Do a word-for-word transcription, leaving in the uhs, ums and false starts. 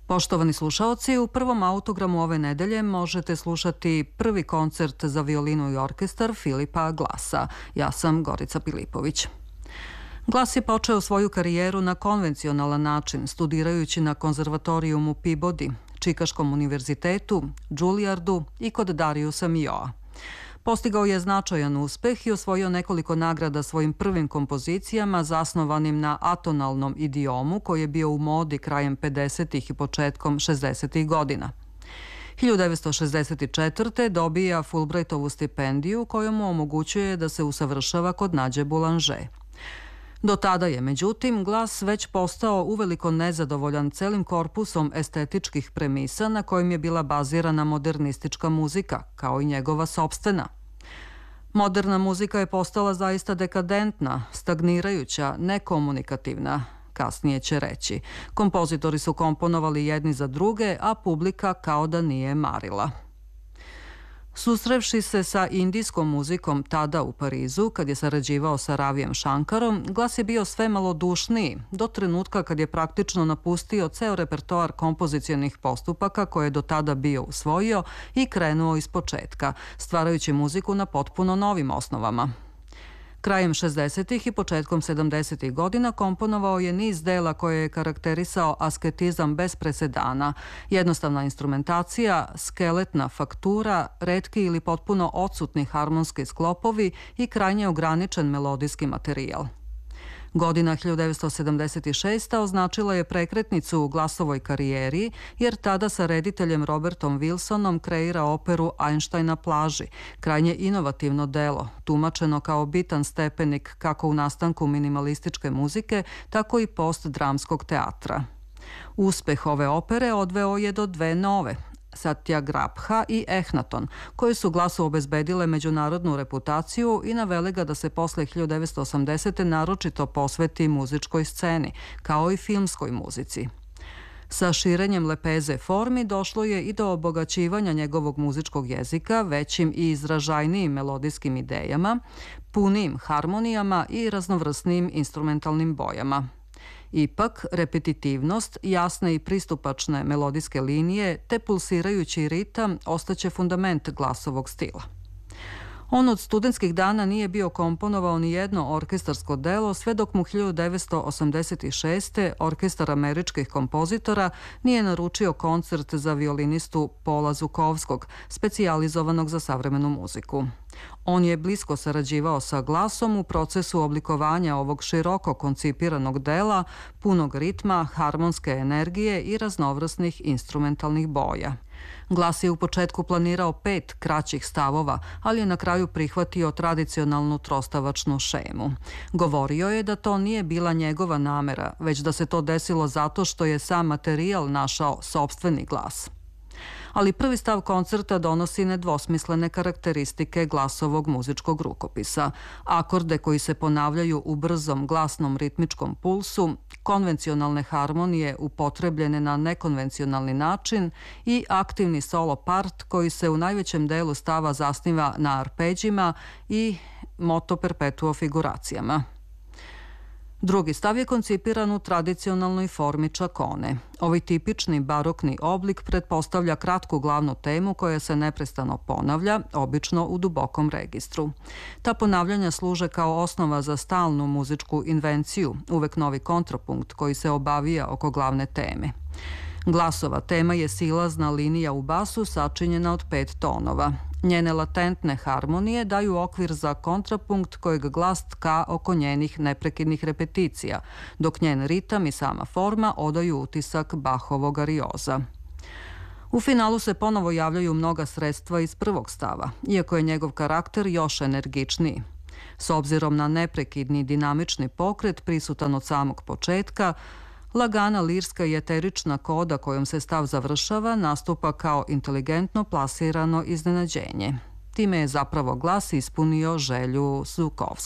Poštovani slušaoci, u prvom autogramu ove nedelje možete slušati prvi koncert za violinu i orkestar Filipa Glassa. Ja sam Gorica Pilipović. Glass je počeo svoju karijeru na konvencionalan način, studirajući na konzervatorijumu Peabody, Čikaškom univerzitetu, Juilliardu i kod Dariusa Milhaua. Postigao je značajan uspeh i osvojio nekoliko nagrada svojim prvim kompozicijama zasnovanim na atonalnom idiomu koji je bio u modi krajem pedesetih i početkom šezdesetih godina. hiljadu devetsto šezdeset četvrte. dobija Fulbrightovu stipendiju kojom mu omogućuje da se usavršava kod Nađe Boulanger. Do tada je, međutim, Glass već postao uveliko nezadovoljan celim korpusom estetičkih premisa na kojim je bila bazirana modernistička muzika, kao i njegova sopstvena. Moderna muzika je postala zaista dekadentna, stagnirajuća, nekomunikativna, kasnije će reći. Kompozitori su komponovali jedni za druge, a publika kao da nije marila. Susrevši se sa indijskom muzikom tada u Parizu, kad je sarađivao sa Ravijem Šankarom, Glass je bio sve malodušniji, do trenutka kad je praktično napustio ceo repertoar kompozicionih postupaka koje je do tada bio usvojio i krenuo iz početka, stvarajući muziku na potpuno novim osnovama. Krajem šezdesetih i početkom sedamdesetih godina komponovao je niz dela koje je karakterisao asketizam bez presedana, jednostavna instrumentacija, skeletna faktura, retki ili potpuno odsutni harmonski sklopovi i krajnje ograničen melodijski materijal. Godina hiljadu devetsto sedamdeset šesta. označila je prekretnicu u Glassovoj karijeri, jer tada sa rediteljem Robertom Wilsonom kreira operu Einstein na plaži, krajnje inovativno delo, tumačeno kao bitan stepenik kako u nastanku minimalističke muzike, tako i postdramskog teatra. Uspeh ove opere odveo je do dve nove, Satyagrapha i Ehnaton, koje su Glassu obezbedile međunarodnu reputaciju i navele ga da se posle hiljadu devetsto osamdesete. naročito posveti muzičkoj sceni, kao i filmskoj muzici. Sa širenjem lepeze formi došlo je i do obogaćivanja njegovog muzičkog jezika većim i izražajnijim melodijskim idejama, punijim harmonijama i raznovrsnim instrumentalnim bojama. Ipak, repetitivnost, jasne i pristupačne melodijske linije te pulsirajući ritam ostaće fundament Glassovog stila. On od studentskih dana nije bio komponovao ni jedno orkestarsko delo sve dok mu hiljadu devetsto osamdeset šeste. orkestar američkih kompozitora nije naručio koncert za violinistu Paula Zukovskog, specijalizovanog za savremenu muziku. On je blisko sarađivao sa Glassom u procesu oblikovanja ovog široko koncipiranog dela, punog ritma, harmonske energije i raznovrsnih instrumentalnih boja. Glass je u početku planirao pet kraćih stavova, ali je na kraju prihvatio tradicionalnu trostavačnu šemu. Govorio je da to nije bila njegova namera, već da se to desilo zato što je sam materijal našao sopstveni glas. Ali prvi stav koncerta donosi nedvosmislene karakteristike Glassovog muzičkog rukopisa, akorde koji se ponavljaju u brzom glasnom ritmičkom pulsu, konvencionalne harmonije upotrebljene na nekonvencionalni način i aktivni solo part koji se u najvećem delu stava zasniva na arpeđima i moto perpetuo figuracijama. Drugi stav je koncipiran u tradicionalnoj formi čakone. Ovaj tipični barokni oblik pretpostavlja kratku glavnu temu koja se neprestano ponavlja, obično u dubokom registru. Ta ponavljanja služe kao osnova za stalnu muzičku invenciju, uvek novi kontrapunkt koji se obavija oko glavne teme. Glassova tema je silazna linija u basu sačinjena od pet tonova. Njene latentne harmonije daju okvir za kontrapunkt kojeg Glass tka oko njenih neprekidnih repeticija, dok njen ritam i sama forma odaju utisak Bachovog arioza. U finalu se ponovo javljaju mnoga sredstva iz prvog stava, iako je njegov karakter još energičniji. S obzirom na neprekidni dinamični pokret prisutan od samog početka, lagana lirska i eterična koda kojom se stav završava nastupa kao inteligentno plasirano iznenađenje. Time je zapravo Glass ispunio želju Zukovskog.